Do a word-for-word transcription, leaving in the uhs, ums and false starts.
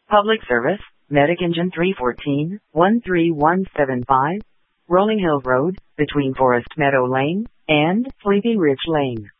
Public service, Medic Engine three fourteen, one three one seven five, Rolling Hills Road, between Forest Meadow Lane and Sleepy Ridge Lane.